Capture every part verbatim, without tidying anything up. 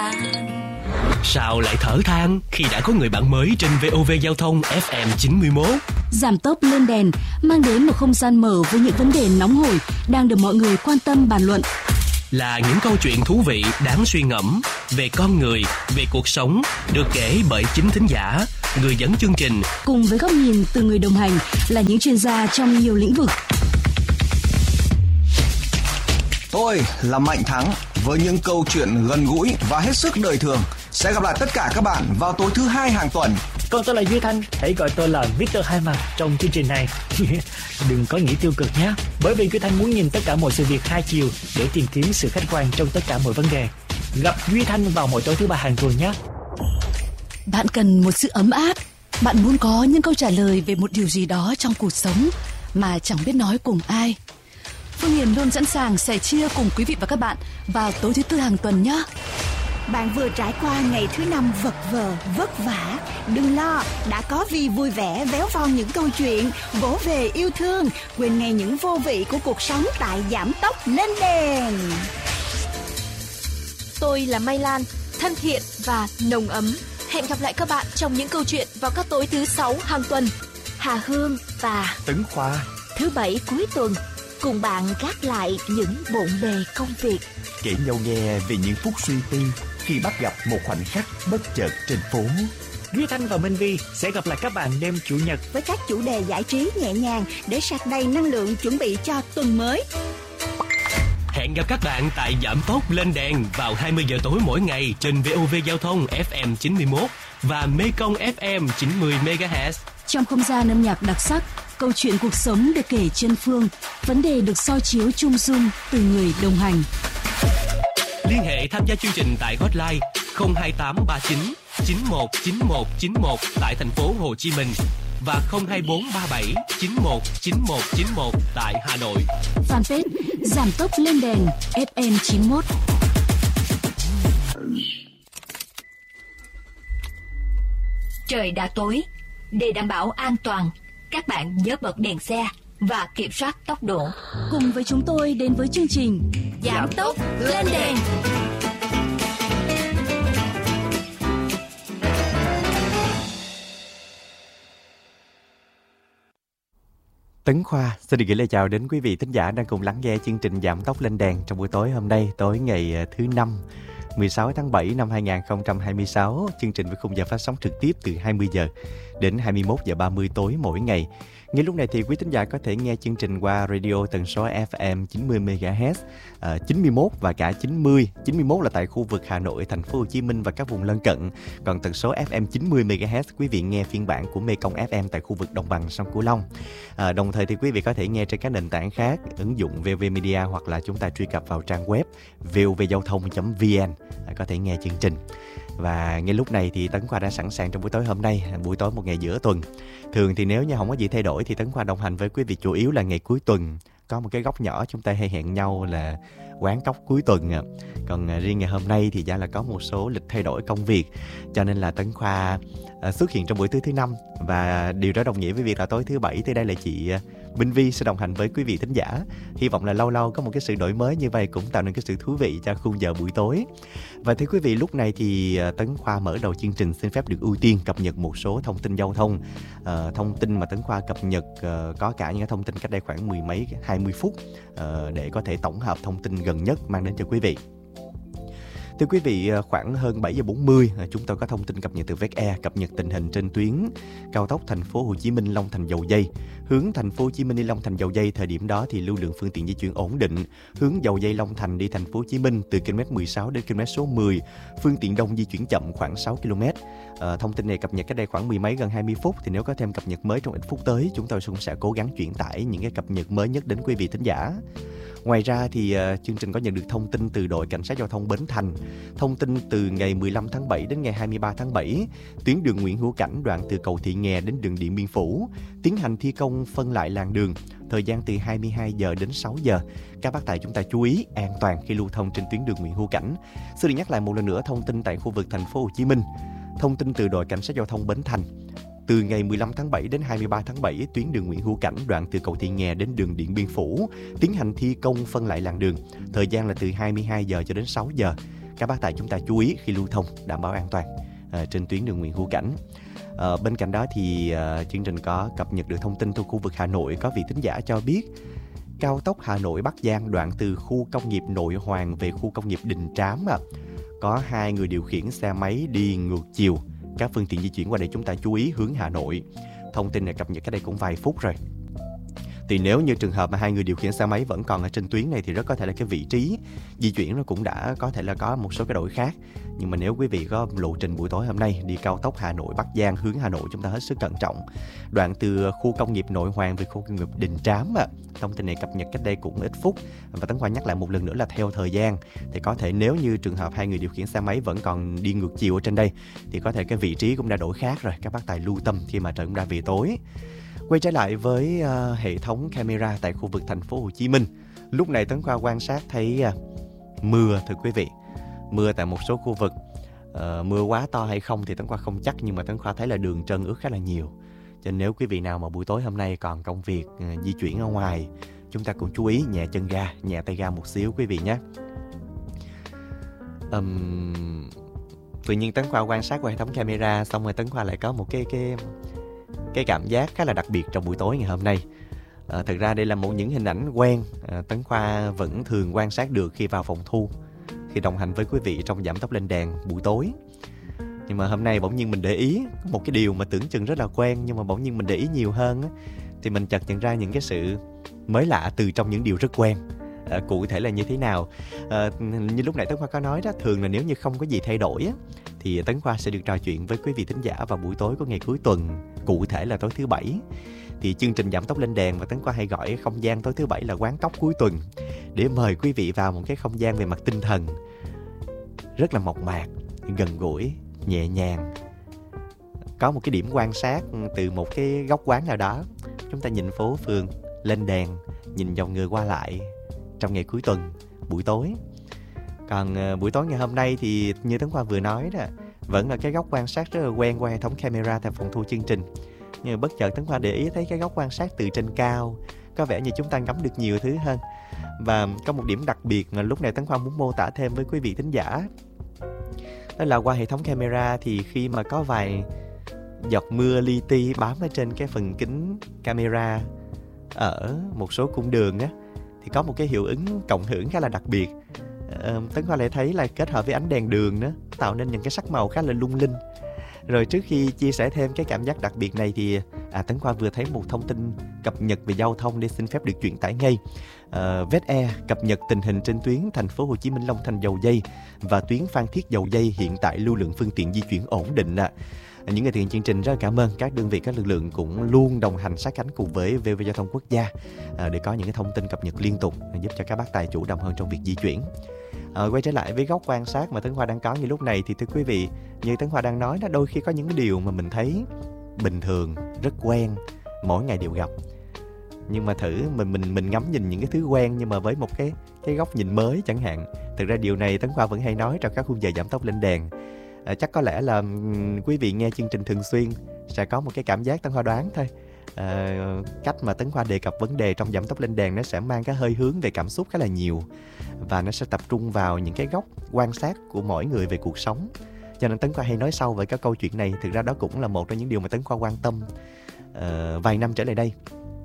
Sao lại thở than khi đã có người bạn mới trên vê o vê Giao thông ép em chín mươi mốt? Giảm tốc lên đèn mang đến một không gian mở với những vấn đề nóng hổi đang được mọi người quan tâm bàn luận. Là những câu chuyện thú vị đáng suy ngẫm về con người, về cuộc sống, được kể bởi chính thính giả, người dẫn chương trình, cùng với góc nhìn từ người đồng hành là những chuyên gia trong nhiều lĩnh vực. Tôi là Mạnh Thắng với những câu chuyện gần gũi và hết sức đời thường. Sẽ gặp lại tất cả các bạn vào tối thứ hai hàng tuần. Còn tôi là Duy Thanh, hãy gọi tôi là Victor Hai Mặt trong chương trình này. Đừng có nghĩ tiêu cực nhé, bởi vì Duy Thanh muốn nhìn tất cả mọi sự việc hai chiều để tìm kiếm sự khách quan trong tất cả mọi vấn đề. Gặp Duy Thanh vào mỗi tối thứ ba hàng tuần nhé. Bạn cần một sự ấm áp, bạn muốn có những câu trả lời về một điều gì đó trong cuộc sống mà chẳng biết nói cùng ai. Phương Hiền luôn sẵn sàng sẻ chia cùng quý vị và các bạn vào tối thứ tư hàng tuần nhé. Bạn vừa trải qua ngày thứ năm vật vờ, vất vả. Đừng lo, đã có Vi vui vẻ véo von những câu chuyện, vỗ về yêu thương, quên ngay những vô vị của cuộc sống tại Giảm Tốc Lên Đèn. Tôi là Mai Lan, thân thiện và nồng ấm. Hẹn gặp lại các bạn trong những câu chuyện vào các tối thứ sáu hàng tuần. Hà Hương và Tấn Khoa thứ bảy cuối tuần cùng bạn gác lại những bộn bề công việc, kể nhau nghe về những phút suy tư khi bắt gặp một khoảnh khắc bất chợt trên phố. Duy Thanh và Minh Vi sẽ gặp lại các bạn đêm chủ nhật với các chủ đề giải trí nhẹ nhàng để sạc đầy năng lượng chuẩn bị cho tuần mới. Hẹn gặp các bạn tại Giảm Tốc Lên Đèn vào hai mươi giờ tối mỗi ngày trên vê o vê Giao thông ép em chín mươi mốt và Mekong ép em chín mươi mê ga héc. Trong không gian âm nhạc đặc sắc, câu chuyện cuộc sống được kể trên phương, vấn đề được soi chiếu chung dung từ người đồng hành. Liên hệ tham gia chương trình tại hotline không hai tám ba chín chín một chín một chín một tại thành phố Hồ Chí Minh và không hai bốn ba bảy chín một chín một chín một tại Hà Nội. Fanpage Giảm Tốc Lên Đèn ép em chín mốt. Trời đã tối, để đảm bảo an toàn, các bạn nhớ bật đèn xe và kiểm soát tốc độ. Cùng với chúng tôi đến với chương trình Giảm Tốc Lên Đèn. Tấn Khoa xin được gửi lời chào đến quý vị thính giả đang cùng lắng nghe chương trình Giảm Tốc Lên Đèn trong buổi tối hôm nay, tối ngày thứ năm, mười sáu tháng bảy năm hai nghìn không trăm hai mươi sáu. Chương trình với khung giờ phát sóng trực tiếp từ hai mươi giờ đến hai mươi mốt giờ ba mươi tối mỗi ngày. Ngay lúc này thì quý thính giả có thể nghe chương trình qua radio tần số ép em chín mươi mê ga héc, uh, chín mươi mốt và cả chín mươi. chín mươi mốt là tại khu vực Hà Nội, thành phố Hồ Chí Minh và các vùng lân cận. Còn tần số ép em chín mươi mê ga héc quý vị nghe phiên bản của Mekong ép em tại khu vực đồng bằng sông Cửu Long. Uh, đồng thời thì quý vị có thể nghe trên các nền tảng khác, ứng dụng vê o vê Media hoặc là chúng ta truy cập vào trang web vê o vê giao thông chấm vê en uh, có thể nghe chương trình. Và ngay lúc này thì Tấn Khoa đã sẵn sàng trong buổi tối hôm nay, buổi tối một ngày giữa tuần. Thường thì nếu như không có gì thay đổi thì Tấn Khoa đồng hành với quý vị chủ yếu là ngày cuối tuần. Có một cái góc nhỏ chúng ta hay hẹn nhau là quán cóc cuối tuần. Còn riêng ngày hôm nay thì ra là có một số lịch thay đổi công việc, cho nên là Tấn Khoa xuất hiện trong buổi tối thứ năm. Và điều đó đồng nghĩa với việc là tối thứ bảy tới đây là chị Minh Vi sẽ đồng hành với quý vị thính giả. Hy vọng là lâu lâu có một cái sự đổi mới như vậy cũng tạo nên cái sự thú vị cho khung giờ buổi tối. Và thưa quý vị, lúc này thì Tấn Khoa mở đầu chương trình xin phép được ưu tiên cập nhật một số thông tin giao thông. Uh, thông tin mà Tấn Khoa cập nhật uh, có cả những thông tin cách đây khoảng mười mấy hai mươi phút uh, để có thể tổng hợp thông tin gần nhất mang đến cho quý vị. Thưa quý vị, khoảng hơn bảy giờ bốn mươi chúng tôi có thông tin cập nhật từ vê e e, cập nhật tình hình trên tuyến cao tốc thành phố Hồ Chí Minh Long Thành Dầu Giây. Hướng thành phố Hồ Chí Minh đi Long Thành Dầu Giây thời điểm đó thì lưu lượng phương tiện di chuyển ổn định. Hướng Dầu Giây Long Thành đi thành phố Hồ Chí Minh từ ki lô mét mười sáu đến ki lô mét số mười, phương tiện đông di chuyển chậm khoảng sáu ki lô mét. À, thông tin này cập nhật cách đây khoảng mười mấy gần hai mươi phút, thì nếu có thêm cập nhật mới trong ít phút tới, chúng tôi cũng sẽ cố gắng chuyển tải những cái cập nhật mới nhất đến quý vị thính giả. Ngoài ra thì uh, chương trình có nhận được thông tin từ đội cảnh sát giao thông Bến Thành. Thông tin từ ngày mười lăm tháng bảy đến ngày hai mươi ba tháng bảy, tuyến đường Nguyễn Hữu Cảnh đoạn từ cầu Thị Nghè đến đường Điện Biên Phủ tiến hành thi công phân lại làn đường, thời gian từ hai mươi hai giờ đến sáu giờ. Các bác tài chúng ta chú ý an toàn khi lưu thông trên tuyến đường Nguyễn Hữu Cảnh. Xin được nhắc lại một lần nữa thông tin tại khu vực thành phố Hồ Chí Minh. Thông tin từ đội cảnh sát giao thông Bến Thành. Từ ngày mười lăm tháng bảy đến hai mươi ba tháng bảy, tuyến đường Nguyễn Hữu Cảnh đoạn từ cầu Thị Nghè đến đường Điện Biên Phủ tiến hành thi công phân lại làn đường, thời gian là từ hai mươi hai giờ cho đến sáu giờ. các bác tài chúng ta chú ý khi lưu thông đảm bảo an toàn à, trên tuyến đường Nguyễn Hữu Cảnh. À, bên cạnh đó thì à, chương trình có cập nhật được thông tin từ khu vực Hà Nội. Có vị thính giả cho biết cao tốc Hà Nội Bắc Giang đoạn từ khu công nghiệp Nội Hoàng về khu công nghiệp Đình Trám à, có hai người điều khiển xe máy đi ngược chiều. Các phương tiện di chuyển qua đây chúng ta chú ý hướng Hà Nội. Thông tin này cập nhật cách đây cũng vài phút rồi. Thì nếu như trường hợp mà hai người điều khiển xe máy vẫn còn ở trên tuyến này thì rất có thể là cái vị trí di chuyển nó cũng đã có thể là có một số cái đổi khác. Nhưng mà nếu quý vị có lộ trình buổi tối hôm nay đi cao tốc Hà Nội Bắc Giang hướng Hà Nội, chúng ta hết sức cẩn trọng. Đoạn từ khu công nghiệp Nội Hoàng về khu công nghiệp Đình Trám à. Thông tin này cập nhật cách đây cũng ít phút. Và Tấn Khoa nhắc lại một lần nữa là theo thời gian thì có thể nếu như trường hợp hai người điều khiển xe máy vẫn còn đi ngược chiều ở trên đây thì có thể cái vị trí cũng đã đổi khác rồi. Các bác tài lưu tâm khi mà trời cũng đã về tối. Quay trở lại với uh, hệ thống camera tại khu vực thành phố Hồ Chí Minh. Lúc này Tấn Khoa quan sát thấy uh, mưa thưa quý vị. Mưa tại một số khu vực. Uh, mưa quá to hay không thì Tấn Khoa không chắc, nhưng mà Tấn Khoa thấy là đường trơn ướt khá là nhiều. Cho nên nếu quý vị nào mà buổi tối hôm nay còn công việc uh, di chuyển ở ngoài, chúng ta cũng chú ý nhẹ chân ga, nhẹ tay ga một xíu quý vị nhé. Um, tự nhiên Tấn Khoa quan sát qua hệ thống camera xong rồi Tấn Khoa lại có một cái cái cái cảm giác khá là đặc biệt trong buổi tối ngày hôm nay. À, thực ra đây là một những hình ảnh quen à, Tấn Khoa vẫn thường quan sát được khi vào phòng thu, khi đồng hành với quý vị trong Giảm Tốc Lên Đèn buổi tối. Nhưng mà hôm nay bỗng nhiên mình để ý một cái điều mà tưởng chừng rất là quen, nhưng mà bỗng nhiên mình để ý nhiều hơn á, thì mình chợt nhận ra những cái sự mới lạ từ trong những điều rất quen. À, cụ thể là như thế nào? À, như lúc nãy Tấn Khoa có nói đó, thường là nếu như không có gì thay đổi á, thì Tấn Khoa sẽ được trò chuyện với quý vị thính giả vào buổi tối của ngày cuối tuần, cụ thể là tối thứ Bảy. Thì chương trình Giảm Tốc Lên Đèn mà Tấn Khoa hay gọi không gian tối thứ Bảy là quán cóc cuối tuần, để mời quý vị vào một cái không gian về mặt tinh thần rất là mộc mạc, gần gũi, nhẹ nhàng. Có một cái điểm quan sát từ một cái góc quán nào đó, chúng ta nhìn phố phường, lên đèn, nhìn dòng người qua lại trong ngày cuối tuần, buổi tối. Còn uh, buổi tối ngày hôm nay thì như Tấn Khoa vừa nói đó, vẫn là cái góc quan sát rất là quen qua hệ thống camera tại phòng thu chương trình. Nhưng mà bất chợt Tấn Khoa để ý thấy cái góc quan sát từ trên cao, có vẻ như chúng ta ngắm được nhiều thứ hơn. Và có một điểm đặc biệt mà lúc này Tấn Khoa muốn mô tả thêm với quý vị thính giả. Đó là qua hệ thống camera thì khi mà có vài giọt mưa li ti bám ở trên cái phần kính camera ở một số cung đường á, thì có một cái hiệu ứng cộng hưởng khá là đặc biệt. Ờ, Tấn Khoa lại thấy là kết hợp với ánh đèn đường đó, tạo nên những cái sắc màu khá là lung linh. Rồi trước khi chia sẻ thêm cái cảm giác đặc biệt này thì à, Tấn Khoa vừa thấy một thông tin cập nhật về giao thông để xin phép được chuyển tải ngay. À, Vetair cập nhật tình hình trên tuyến thành phố Hồ Chí Minh Long Thành Dầu Giây và tuyến Phan Thiết Dầu Giây, hiện tại lưu lượng phương tiện di chuyển ổn định ạ. À. Những người thực hiện chương trình rất cảm ơn các đơn vị, các lực lượng cũng luôn đồng hành sát cánh cùng với vê vê Giao thông Quốc gia à, để có những cái thông tin cập nhật liên tục giúp cho các bác tài chủ động hơn trong việc di chuyển. À, quay trở lại với góc quan sát mà Tấn Khoa đang có như lúc này thì thưa quý vị, như Tấn Khoa đang nói đó, đôi khi có những cái điều mà mình thấy bình thường, rất quen, mỗi ngày đều gặp. Nhưng mà thử mình mình mình ngắm nhìn những cái thứ quen nhưng mà với một cái cái góc nhìn mới chẳng hạn. Thực ra điều này Tấn Khoa vẫn hay nói trong các khung giờ Giảm Tốc Lên Đèn. À, chắc có lẽ là um, quý vị nghe chương trình thường xuyên sẽ có một cái cảm giác Tấn Khoa đoán thôi. À, cách mà Tấn Khoa đề cập vấn đề trong Giảm Tốc Lên Đèn nó sẽ mang cái hơi hướng về cảm xúc khá là nhiều, và nó sẽ tập trung vào những cái góc quan sát của mỗi người về cuộc sống. Cho nên Tấn Khoa hay nói sâu về các câu chuyện này. Thực ra đó cũng là một trong những điều mà Tấn Khoa quan tâm uh, vài năm trở lại đây.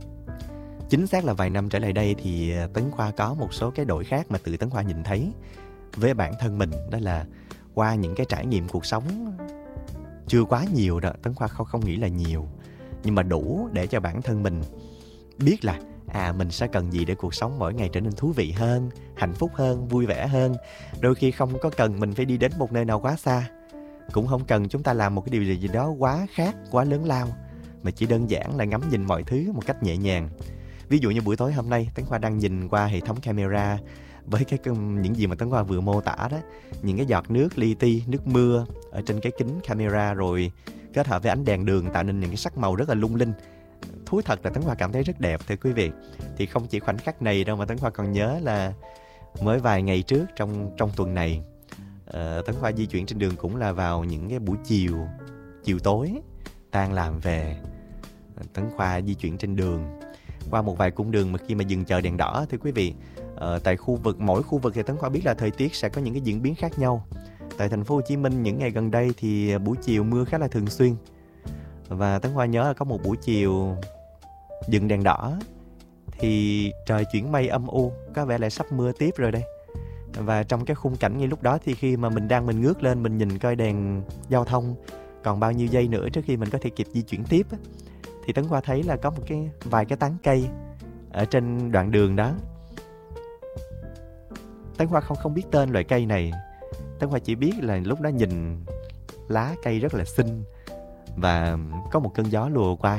Chính xác là vài năm trở lại đây thì Tấn Khoa có một số cái đổi khác mà tự Tấn Khoa nhìn thấy với bản thân mình. Đó là qua những cái trải nghiệm cuộc sống chưa quá nhiều đó, Tấn Khoa không, không nghĩ là nhiều, nhưng mà đủ để cho bản thân mình biết là à mình sẽ cần gì để cuộc sống mỗi ngày trở nên thú vị hơn, hạnh phúc hơn, vui vẻ hơn. Đôi khi không có cần mình phải đi đến một nơi nào quá xa, cũng không cần chúng ta làm một cái điều gì đó quá khác, quá lớn lao, mà chỉ đơn giản là ngắm nhìn mọi thứ một cách nhẹ nhàng. Ví dụ như buổi tối hôm nay Tấn Khoa đang nhìn qua hệ thống camera với cái những gì mà Tấn Khoa vừa mô tả đó, những cái giọt nước li ti, nước mưa ở trên cái kính camera, rồi kết hợp với ánh đèn đường tạo nên những cái sắc màu rất là lung linh. Thú thật là Tấn Khoa cảm thấy rất đẹp thưa quý vị. Thì không chỉ khoảnh khắc này đâu mà Tấn Khoa còn nhớ là mới vài ngày trước trong trong tuần này, uh, Tấn Khoa di chuyển trên đường cũng là vào những cái buổi chiều, chiều tối tan làm về, Tấn Khoa di chuyển trên đường qua một vài cung đường mà khi mà dừng chờ đèn đỏ thưa quý vị. Ờ, tại khu vực mỗi khu vực thì Tấn Khoa biết là thời tiết sẽ có những cái diễn biến khác nhau. Tại thành phố Hồ Chí Minh những ngày gần đây thì buổi chiều mưa khá là thường xuyên. Và Tấn Khoa nhớ là có một buổi chiều dừng đèn đỏ thì trời chuyển mây âm u, có vẻ lại sắp mưa tiếp rồi đây. Và trong cái khung cảnh ngay lúc đó thì khi mà mình đang mình ngước lên mình nhìn coi đèn giao thông còn bao nhiêu giây nữa trước khi mình có thể kịp di chuyển tiếp á, thì Tấn Khoa thấy là có một cái vài cái tán cây ở trên đoạn đường đó. Tấn Khoa không không biết tên loại cây này. Tấn Khoa chỉ biết là lúc đó nhìn lá cây rất là xinh và có một cơn gió lùa qua.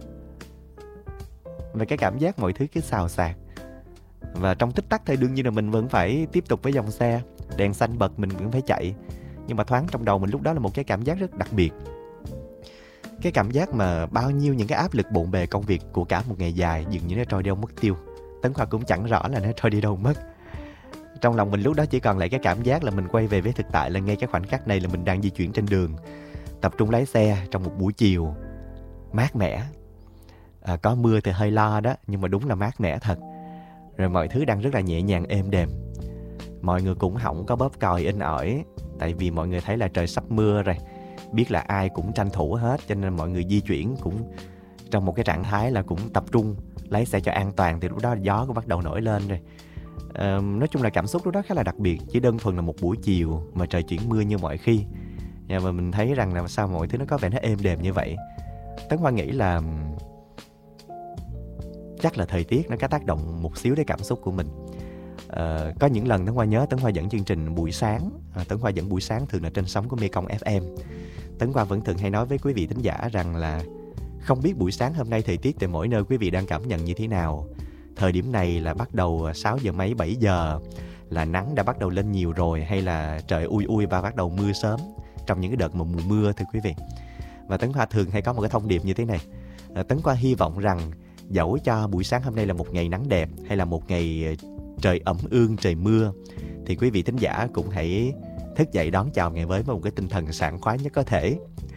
Và cái cảm giác mọi thứ cứ xào xạc. Và trong tích tắc thì đương nhiên là mình vẫn phải tiếp tục với dòng xe. Đèn xanh bật mình vẫn phải chạy. Nhưng mà thoáng trong đầu mình lúc đó là một cái cảm giác rất đặc biệt. Cái cảm giác mà bao nhiêu những cái áp lực bộn bề công việc của cả một ngày dài dường như nó trôi đi đâu mất tiêu. Tấn Khoa cũng chẳng rõ là nó trôi đi đâu mất. Trong lòng mình lúc đó chỉ còn lại cái cảm giác là mình quay về với thực tại, là ngay cái khoảnh khắc này là mình đang di chuyển trên đường, tập trung lái xe trong một buổi chiều mát mẻ. À, có mưa thì hơi lo đó, nhưng mà đúng là mát mẻ thật. Rồi mọi thứ đang rất là nhẹ nhàng êm đềm. Mọi người cũng không có bóp còi inh ỏi, tại vì mọi người thấy là trời sắp mưa rồi, biết là ai cũng tranh thủ hết, cho nên mọi người di chuyển cũng trong một cái trạng thái là cũng tập trung lái xe cho an toàn. Thì lúc đó gió cũng bắt đầu nổi lên rồi. À, nói chung là cảm xúc lúc đó khá là đặc biệt. Chỉ đơn thuần là một buổi chiều mà trời chuyển mưa như mọi khi, và mình thấy rằng là sao mọi thứ nó có vẻ nó êm đềm như vậy. Tấn Khoa nghĩ là chắc là thời tiết nó có tác động một xíu đến cảm xúc của mình. À, có những lần Tấn Khoa nhớ Tấn Khoa dẫn chương trình buổi sáng, à, Tấn Khoa dẫn buổi sáng thường là trên sóng của Mekong ép em. Tấn Khoa vẫn thường hay nói với quý vị thính giả rằng là không biết buổi sáng hôm nay thời tiết tại mỗi nơi quý vị đang cảm nhận như thế nào. Thời điểm này là bắt đầu sáu giờ mấy, bảy giờ là nắng đã bắt đầu lên nhiều rồi, hay là trời ui ui và bắt đầu mưa sớm trong những cái đợt mà mùa mưa thưa quý vị. Và Tấn Khoa thường hay có một cái thông điệp như thế này. À, Tấn Khoa hy vọng rằng dẫu cho buổi sáng hôm nay là một ngày nắng đẹp hay là một ngày trời ẩm ương, trời mưa, thì quý vị thính giả cũng hãy thức dậy đón chào ngày mới với một cái tinh thần sảng khoái nhất có thể.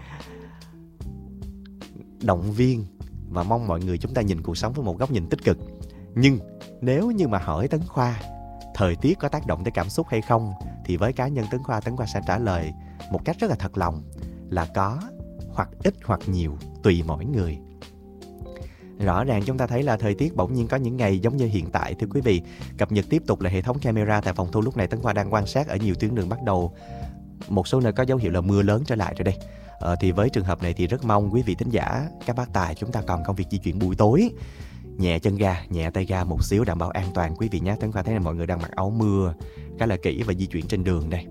Động viên và mong mọi người chúng ta nhìn cuộc sống với một góc nhìn tích cực. Nhưng nếu như mà hỏi Tấn Khoa thời tiết có tác động tới cảm xúc hay không, thì với cá nhân Tấn Khoa, Tấn Khoa sẽ trả lời một cách rất là thật lòng là có, hoặc ít hoặc nhiều, tùy mỗi người. Rõ ràng chúng ta thấy là thời tiết bỗng nhiên có những ngày giống như hiện tại thưa quý vị. Cập nhật tiếp tục là hệ thống camera tại phòng thu. Lúc này Tấn Khoa đang quan sát ở nhiều tuyến đường bắt đầu một số nơi có dấu hiệu là mưa lớn trở lại rồi đây. Ờ, thì với trường hợp này thì rất mong quý vị thính giả, các bác tài chúng ta còn công việc di chuyển buổi tối, nhẹ chân ga, nhẹ tay ga một xíu đảm bảo an toàn quý vị nhé. Tấn Khoa thấy là mọi người đang mặc áo mưa khá là kỹ và di chuyển trên đường đây.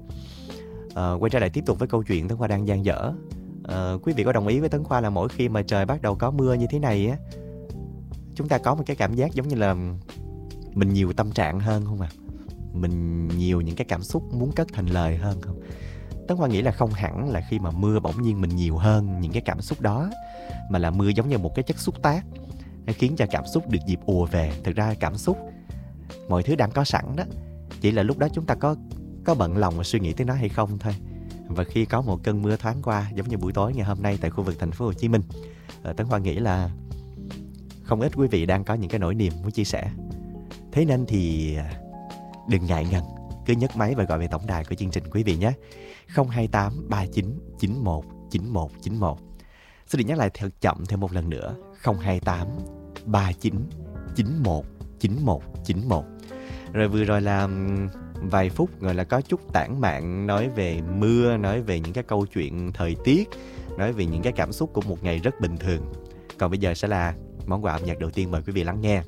Ờ, quay trở lại tiếp tục với câu chuyện Tấn Khoa đang dang dở. Ờ, quý vị có đồng ý với Tấn Khoa là mỗi khi mà trời bắt đầu có mưa như thế này á, chúng ta có một cái cảm giác giống như là mình nhiều tâm trạng hơn không ạ? À? Mình nhiều những cái cảm xúc muốn cất thành lời hơn không? Tấn Khoa nghĩ là không hẳn là khi mà mưa bỗng nhiên mình nhiều hơn những cái cảm xúc đó, mà là mưa giống như một cái chất xúc tác, nó khiến cho cảm xúc được dịp ùa về. Thực ra cảm xúc mọi thứ đang có sẵn đó, chỉ là lúc đó chúng ta có có bận lòng mà suy nghĩ tới nó hay không thôi. Và khi có một cơn mưa thoáng qua giống như buổi tối ngày hôm nay tại khu vực thành phố Hồ Chí Minh, Tấn Khoa nghĩ là không ít quý vị đang có những cái nỗi niềm muốn chia sẻ. Thế nên thì đừng ngại ngần, cứ nhấc máy và gọi về tổng đài của chương trình quý vị nhé. không hai tám ba chín chín một chín một chín một. Xin được nhắc lại thật chậm thêm một lần nữa. không hai tám ba chín chín một chín một chín một. Rồi vừa rồi là vài phút gọi là có chút tản mạn, nói về mưa, nói về những cái câu chuyện thời tiết, nói về những cái cảm xúc của một ngày rất bình thường. Còn bây giờ sẽ là món quà âm nhạc đầu tiên, mời quý vị lắng nghe.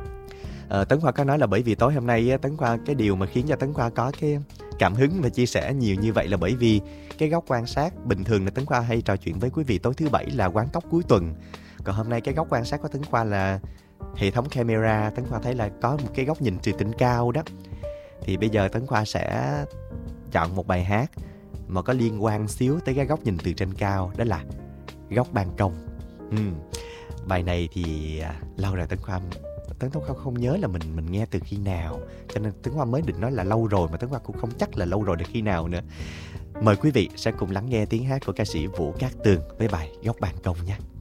À, Tấn Khoa có nói là bởi vì tối hôm nay Tấn Khoa, cái điều mà khiến cho Tấn Khoa có cái cảm hứng và chia sẻ nhiều như vậy là bởi vì cái góc quan sát bình thường là Tấn Khoa hay trò chuyện với quý vị tối thứ bảy là quán cóc cuối tuần. Còn hôm nay cái góc quan sát của Tấn Khoa là hệ thống camera. Tấn Khoa thấy là có một cái góc nhìn từ trên cao đó. Thì bây giờ Tấn Khoa sẽ chọn một bài hát mà có liên quan xíu tới cái góc nhìn từ trên cao, đó là góc ban công. uhm. Bài này thì à, lâu rồi Tấn Khoa Tấn Khoa không, không nhớ là mình mình nghe từ khi nào, cho nên Tấn Khoa mới định nói là lâu rồi, mà Tấn Khoa cũng không chắc là lâu rồi được khi nào nữa. Mời quý vị sẽ cùng lắng nghe tiếng hát của ca sĩ Vũ Cát Tường với bài Góc Ban Công nhé.